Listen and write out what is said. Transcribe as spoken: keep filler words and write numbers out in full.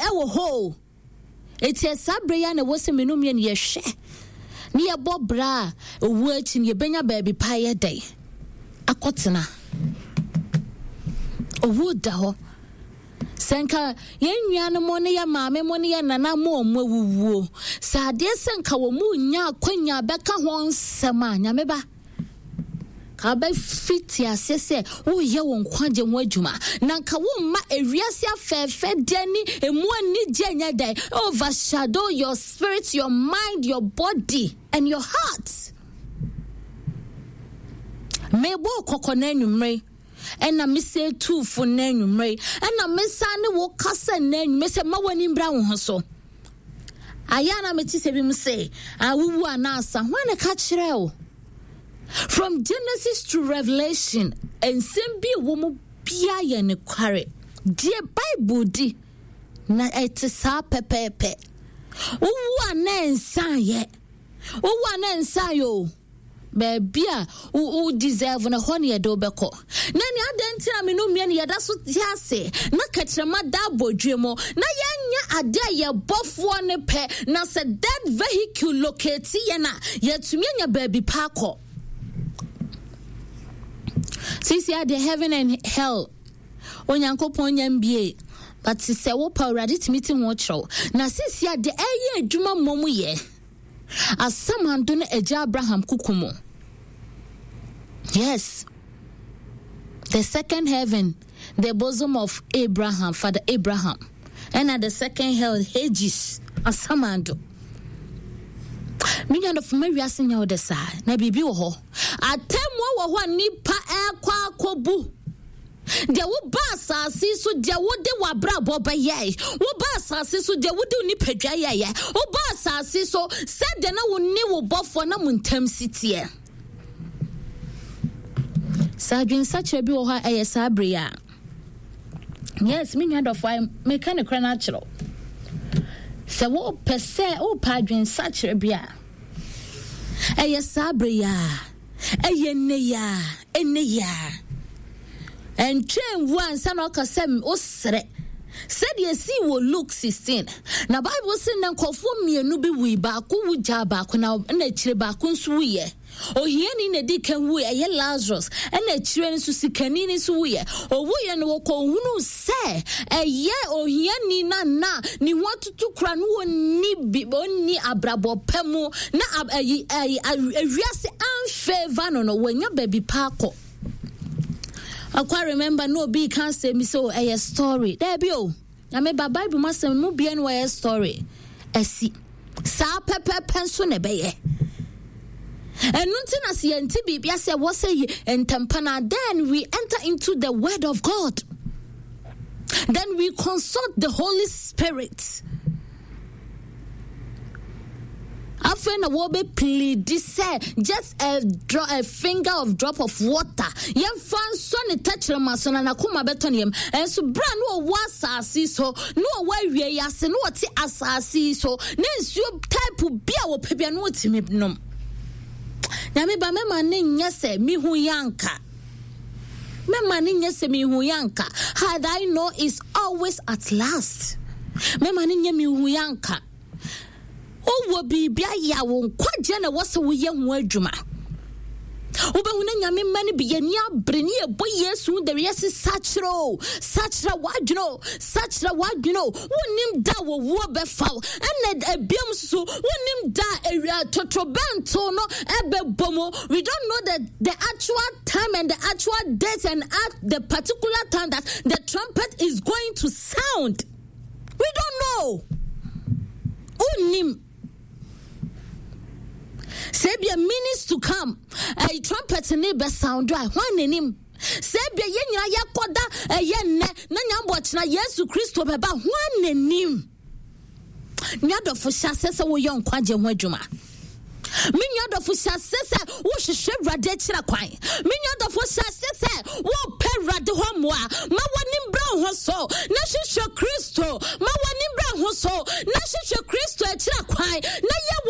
ewo ho eti sabre ya na wose menum ye ne hwe ne ye bobra owu achi ne benya baabi pa ye dai akotena owu da ho senka yenwia no mo ne ya maame mo ne ya nana mo mo wuwo sade senka wo mu nya kwanya beka ho nsema nyame ba ka ba fiti asese wo ye won kwaje ho adwuma nanka wo ma ewiase afefe dani emu ani genya dai overshadow your spirit, your mind, your body and your heart. Mebo kokona nwumre ena me say two for na nwumre ena me sane wo kasa na nwumre se ma wani mbra wo ho so ayana me ti se bi mu say awuwu anasa wane ka kire o. From Genesis to Revelation, and sembi womu bia ye ne kware. Die Bible di na etisa pepepe. Uwu anensa ye. Uwu anensa yo. Bebia u u deserve na honi ye do beko. Na ni adenti na menu mie ne yeda so tiase. Na katrema da bodwemo. Na yenya ade ye bofo ne pe. Na se dead vehicle locate ye na yetumi nya baby parko. Sisi ade heaven and hell onyankopon nyambie but se wo pa urade timiti ho chro na sisi ade eye adwuma momu ye asamando na eja Abraham kukumo. Yes, the second heaven, the bosom of Abraham, Father Abraham, and at the second hell Hades asamando. Minya of Mary asenya wo desa na bibi wo ho atemwo wo ho nipa ekwa akobu de wo ba asase so de wo de wabrabo ba ye wo ba asase so de wo de nipadwa ye ye wo ba asase so se de na wo ni wo bofo na muntam sitie sadwin sache bi wo ha eye sabria. Yes, minya of why make an ekra chiro se wo pese o padwen sache bia eye sabria eye neya eneya and train one san okasem osre said ye see wo Luke sixteen na Bible say na nkofo mienu bi wi ba ko wuja ba ko na na chire ba ko nsu wiye ohiani na dikan wu eye Lazarus na chire nsu sikani ni nsu wiye owuye no ko hunu se eye ohiani na na ni watutu kra no oni bi oni abrabo pemu na ayi awiase unfavor no no wanya baby parko. I quite remember no be can't say me so a story. There be oh. I mean by Bible must say no be any story. I see. Sa pepe penso ne beye. And nothing as ye ntibi bia say what say and tampana then we enter into the word of God. Then we consult the Holy Spirit. After na wo be plead this just a drop a finger of drop of water yem fan so ne touch ma so na kuma beton yem and so bra no wa asase so no wa wie yase no ti asase so ne nsuo type bia wo pebia no timi nom na me ba me ma ne nyese mi hu yanka me ma ne nyese mi hu yanka had I know is always at last me ma ne nyemi hu yanka owo bibia ya wo kwaje na wo se wo ye ho adwuma obehu na nyame mani bi ye ni abre ni ebo Yesu de yes sachro sachra wadwno sachra wadwno wonim da wo wo befa ene ebiam so wonim da ewia totrobento no ebebomo. We don't know the the actual time and the actual date and at the particular time that the trumpet is going to sound. We don't know. Unim Sebia minutes to come. A trumpet ne be sound dry. One nim. Sebia yenya yakoda e ye ne na nyambo na Yesu Kristo beba one nim. Nyado fo hyase se wo yon kwaje ho adwuma. Minyado fo hyase se wo hwehwe wrade kira kwan. Minyado fo hyase se wo pe wrade ho moa. Ma wonim bra ho so. Na hwehwe Kristo. Ma wonim bra ho so. Na hwehwe Kristo e kira kwan. Na ye